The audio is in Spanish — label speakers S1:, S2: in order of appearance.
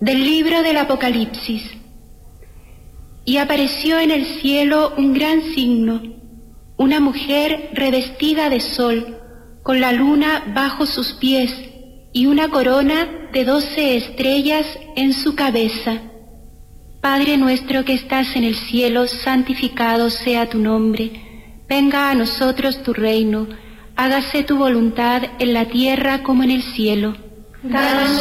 S1: Del libro del Apocalipsis. Y apareció en el cielo un gran signo, una mujer revestida de sol, con la luna bajo sus pies, y una corona de 12 estrellas en su cabeza. Padre nuestro que estás en el cielo, santificado sea tu nombre. Venga a nosotros tu reino, hágase tu voluntad en la tierra como en el cielo.
S2: Danos